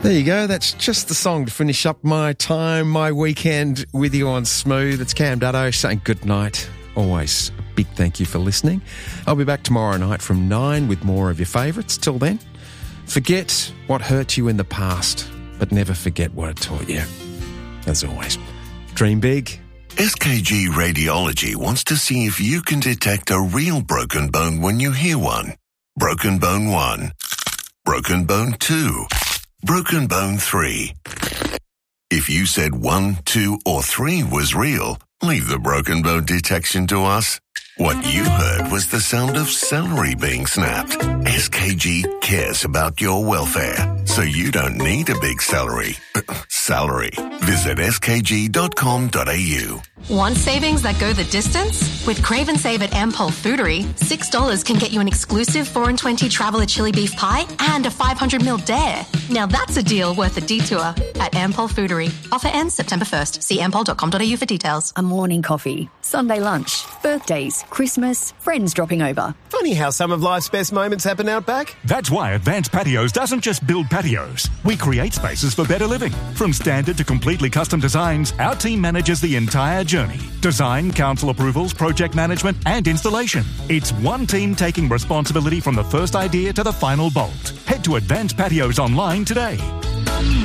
There you go. That's just the song to finish up my time, my weekend with you on Smooth. It's Cam Dutto saying good night. Always a big thank you for listening. I'll be back tomorrow night from 9 with more of your favourites. Till then, forget what hurt you in the past, but never forget what it taught you. As always, dream big. SKG Radiology wants to see if you can detect a real broken bone when you hear one. Broken bone 1. Broken bone 2. Broken bone 3. If you said 1, 2 or 3 was real, leave the broken bone detection to us. What you heard was the sound of celery being snapped. SKG cares about your welfare, so you don't need a big salary. Visit skg.com.au. Want savings that go the distance? With Crave and Save at Ampol Foodery, $6 can get you an exclusive 4 and 20 Traveller chili beef pie and a 500ml dare. Now that's a deal worth a detour at Ampol Foodery. Offer ends September 1st. See ampol.com.au for details. A morning coffee, Sunday lunch, birthdays, Christmas, friends dropping over. Funny how some of life's best moments happen out back. That's why Advanced Patios doesn't just build patios. We create spaces for better living. From standard to completely custom designs, our team manages the entire journey. Design, council approvals, project management and installation. It's one team taking responsibility from the first idea to the final bolt. Head to Advanced Patios online today.